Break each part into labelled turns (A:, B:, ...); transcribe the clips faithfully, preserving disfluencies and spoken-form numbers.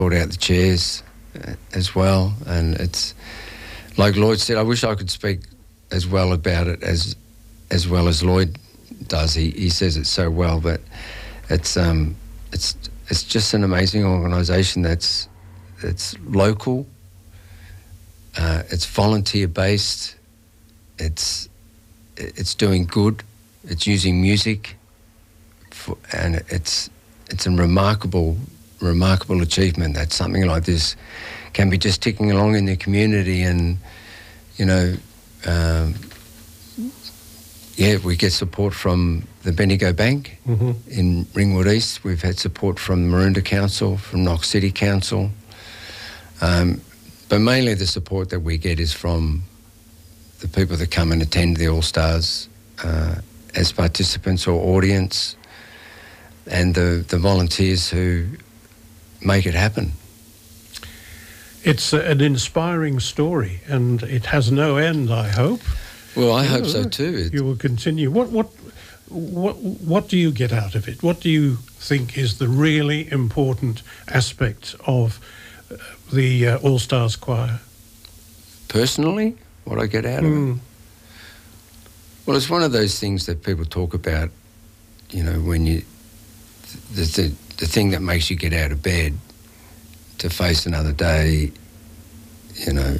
A: brought out the chairs uh, as well, and it's like Lloyd said. I wish I could speak as well about it as as well as Lloyd does. He he says it so well, but it's um it's it's just an amazing organisation that's it's local, uh, it's volunteer based, it's it's doing good, it's using music, for, and it's it's a remarkable remarkable achievement that something like this can be just ticking along in the community. And you know, um, yeah, we get support from the Bendigo Bank mm-hmm. in Ringwood East. We've had support from the Maroondah Council, from Knox City Council, um, but mainly the support that we get is from the people that come and attend the All Stars uh, as participants or audience, and the, the volunteers who make it happen.
B: It's an inspiring story, and it has no end, I hope.
A: Well, I
B: you
A: hope
B: know,
A: so too.
B: You will continue. What, what, what, what do you get out of it? What do you think is the really important aspect of uh, the uh, All Stars Choir?
A: Personally, what I get out
B: mm.
A: of it? Well, it's one of those things that people talk about, you know, when you, the, the, the thing that makes you get out of bed to face another day, you know,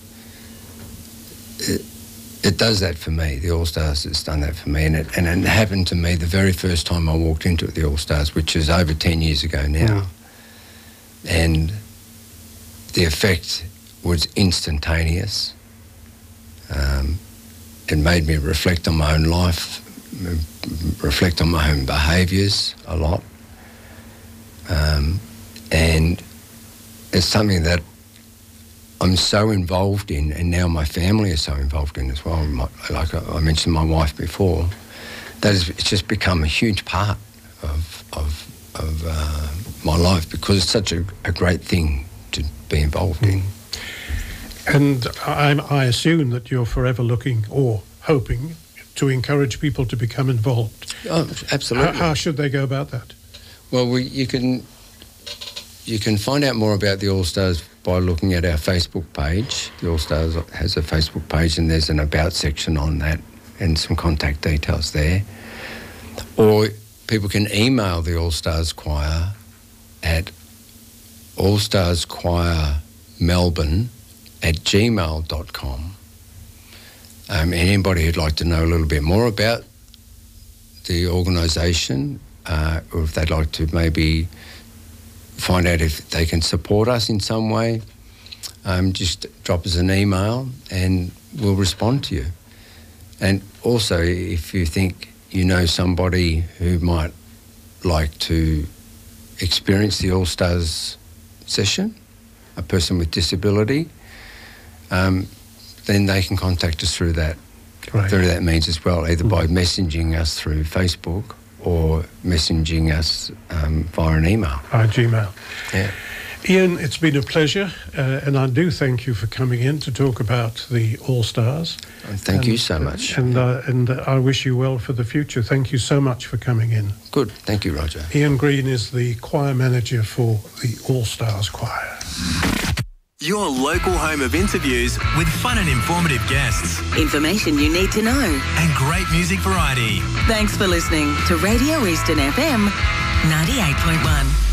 A: it, it does that for me. The All Stars has done that for me, and it, and it happened to me the very first time I walked into the All Stars, which is over ten years ago now. Mm. And the effect was instantaneous. Um, it made me reflect on my own life, reflect on my own behaviours a lot. Um, and it's something that I'm so involved in, and now my family is so involved in as well. My, like I, I mentioned my wife before, that is, it's just become a huge part of of, of uh, my life, because it's such a, a great thing to be involved in.
B: And I, I assume that you're forever looking or hoping to encourage people to become involved.
A: Oh, absolutely.
B: How, how should they go about that?
A: Well, we, you can you can find out more about the All Stars by looking at our Facebook page. The All Stars has a Facebook page, and there's an About section on that and some contact details there. Or people can email the All Stars Choir at allstarschoirmelbourne at gmail dot com. Um, and anybody who'd like to know a little bit more about the organisation, uh, or if they'd like to maybe find out if they can support us in some way, um, just drop us an email and we'll respond to you. And also, if you think you know somebody who might like to experience the All Stars session, a person with disability, um, then they can contact us through that, right. through that means as well, either mm. by messaging us through Facebook or messaging us um, via an email.
B: Via Gmail.
A: Yeah.
B: Ian, it's been a pleasure, uh, and I do thank you for coming in to talk about the All Stars.
A: And thank
B: and,
A: you so much.
B: And uh, and uh, I wish you well for the future. Thank you so much for coming in.
A: Good. Thank you, Roger.
B: Ian Green is the choir manager for the All Stars Choir.
C: Your local home of interviews with fun and informative guests.
D: Information you need to know.
C: And great music variety.
D: Thanks for listening to Radio Eastern F M ninety-eight point one.